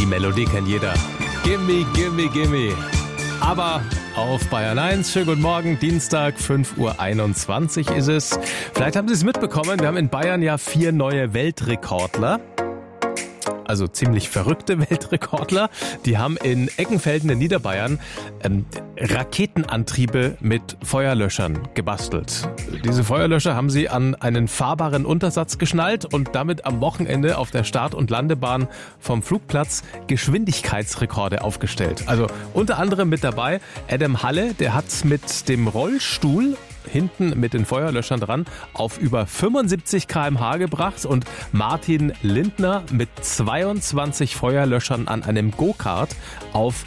Die Melodie kennt jeder. Gimme, gimme, gimme. Aber auf Bayern 1, schönen guten Morgen, Dienstag, 5:21 Uhr ist es. Vielleicht haben Sie es mitbekommen, wir haben in Bayern ja 4 neue Weltrekordler. Also ziemlich verrückte Weltrekordler. Die haben in Eckenfelden in Niederbayern Raketenantriebe mit Feuerlöschern gebastelt. Diese Feuerlöscher haben sie an einen fahrbaren Untersatz geschnallt und damit am Wochenende auf der Start- und Landebahn vom Flugplatz Geschwindigkeitsrekorde aufgestellt. Also unter anderem mit dabei Adam Halle, der hat mit dem Rollstuhl hinten mit den Feuerlöschern dran auf über 75 km/h gebracht und Martin Lindner mit 22 Feuerlöschern an einem Go-Kart auf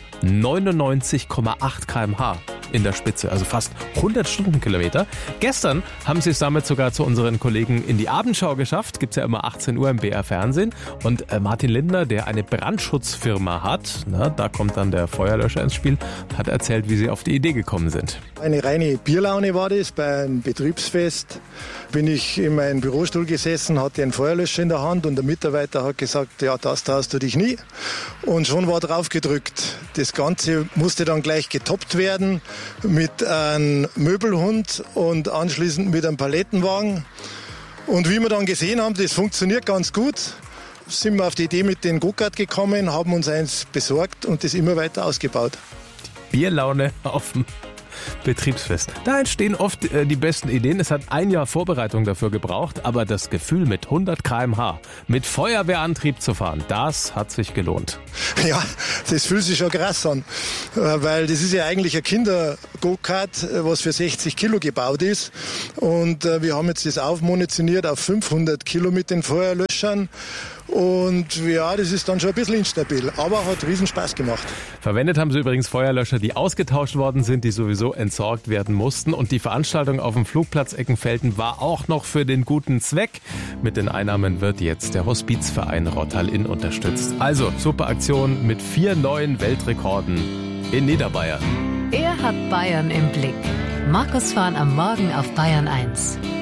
99,8 km/h in der Spitze, also fast 100 Stundenkilometer. Gestern haben sie es damit sogar zu unseren Kollegen in die Abendschau geschafft, gibt's ja immer 18 Uhr im BR Fernsehen. Und Martin Lindner, der eine Brandschutzfirma hat, da kommt dann der Feuerlöscher ins Spiel, hat erzählt, wie sie auf die Idee gekommen sind. Eine reine Bierlaune war das, bei einem Betriebsfest bin ich in meinem Bürostuhl gesessen, hatte einen Feuerlöscher in der Hand und der Mitarbeiter hat gesagt, ja, das traust du dich nie. Und schon war drauf gedrückt. Das Ganze musste dann gleich getoppt werden mit einem Möbelhund und anschließend mit einem Palettenwagen. Und wie wir dann gesehen haben, das funktioniert ganz gut, sind wir auf die Idee mit dem Go-Kart gekommen, haben uns eins besorgt und das immer weiter ausgebaut. Die Bierlaune auf dem Betriebsfest. Da entstehen oft die besten Ideen. Es hat ein Jahr Vorbereitung dafür gebraucht, aber das Gefühl mit 100 km/h mit Feuerwehrantrieb zu fahren, das hat sich gelohnt. Ja, das fühlt sich schon krass an, weil das ist ja eigentlich ein Kinder-Go-Kart, was für 60 Kilo gebaut ist und wir haben jetzt das aufmunitioniert auf 500 Kilo mit den Feuerlöschern. Und ja, das ist dann schon ein bisschen instabil, aber hat riesen Spaß gemacht. Verwendet haben sie übrigens Feuerlöscher, die ausgetauscht worden sind, die sowieso entsorgt werden mussten. Und die Veranstaltung auf dem Flugplatz Eckenfelden war auch noch für den guten Zweck. Mit den Einnahmen wird jetzt der Hospizverein Rottal-Inn unterstützt. Also, super Aktion mit 4 neuen Weltrekorden in Niederbayern. Er hat Bayern im Blick. Markus Fahn am Morgen auf Bayern 1.